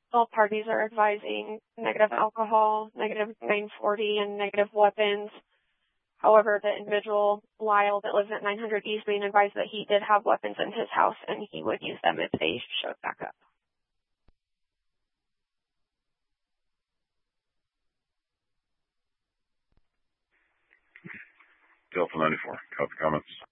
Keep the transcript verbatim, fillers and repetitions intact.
all parties are advising negative alcohol, negative nine forty, and negative weapons. However, the individual, Lyle, that lives at nine hundred East Main, advised that he did have weapons in his house and he would use them if they showed back up. Delta ninety-four, copy comments.